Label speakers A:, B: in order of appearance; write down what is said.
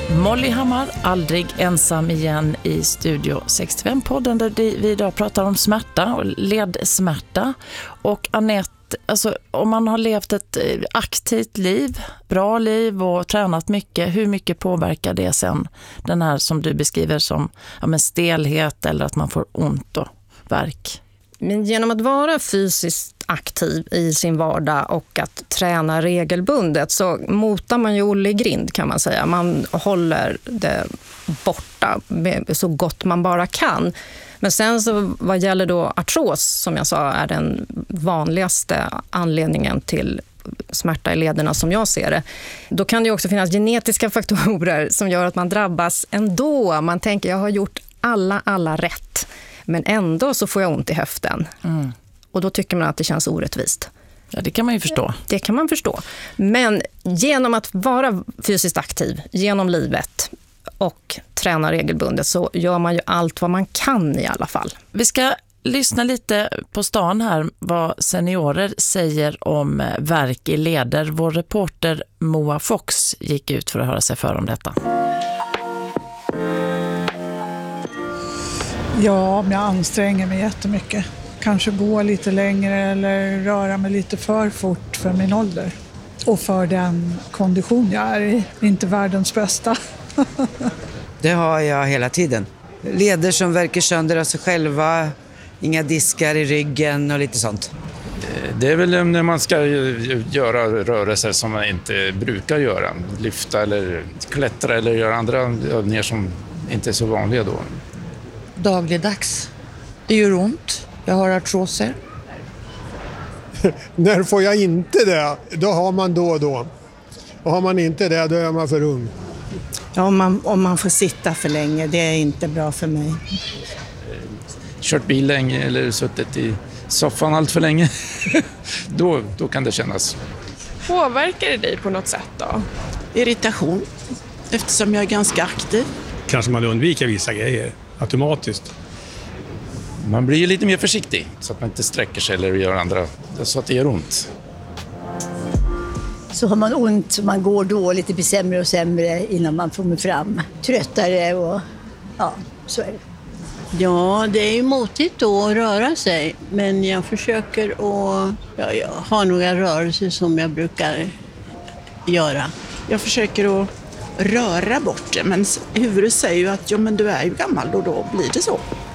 A: Molly Hammar, aldrig ensam igen i Studio 65-podden där vi idag pratar om smärta och ledsmärta. Och Anette, alltså, om man har levt ett aktivt liv, bra liv och tränat mycket, hur mycket påverkar det sen den här som du beskriver som stelhet eller att man får ont och värk?
B: Men genom att vara fysiskt aktiv i sin vardag och att träna regelbundet så motar man ju Olle i grind, kan man säga. Man håller det borta så gott man bara kan. Men sen så vad gäller då artros, som jag sa är den vanligaste anledningen till smärta i lederna som jag ser det. Då kan det ju också finnas genetiska faktorer som gör att man drabbas ändå. Man tänker, jag har gjort alla rätt. Men ändå så får jag ont i höften. Mm. Och då tycker man att det känns orättvist.
A: Ja, det kan man ju förstå.
B: Det kan man förstå. Men genom att vara fysiskt aktiv genom livet och träna regelbundet så gör man ju allt vad man kan i alla fall.
A: Vi ska lyssna lite på stan här vad seniorer säger om värk i leder. Vår reporter Moa Fox gick ut för att höra sig för om detta.
C: Ja, men jag anstränger mig jättemycket. Kanske gå lite längre eller röra mig lite för fort för min ålder. Och för den kondition jag är i. Inte världens bästa.
D: Det har jag hela tiden. Leder som verkar sönder av sig själva. Inga diskar i ryggen och lite sånt.
E: Det är väl när man ska göra rörelser som man inte brukar göra. Lyfta eller klättra eller göra andra övningar som inte är så vanliga då.
F: Dagligdags. Det gör ont. Jag har artroser.
G: När får jag inte det? Då har man då och då. Och har man inte det, då är man för ung.
H: Ja, om man får sitta för länge, det är inte bra för mig.
E: Kört bil länge eller suttit i soffan allt för länge. då kan det kännas.
I: Påverkar det dig på något sätt då?
F: Irritation, eftersom jag är ganska aktiv.
G: Kanske man undviker vissa grejer automatiskt.
E: Man blir ju lite mer försiktig så att man inte sträcker sig eller gör andra så att det gör ont.
J: Så har man ont, man går dåligt, det blir sämre och sämre innan man kommer fram. Tröttare och ja, så är det.
K: Ja, det är ju motigt då att röra sig, men jag försöker att jag har några rörelser som jag brukar göra.
F: Jag försöker att röra bort det, men huvudet säger ju att men du är ju gammal och då blir det så.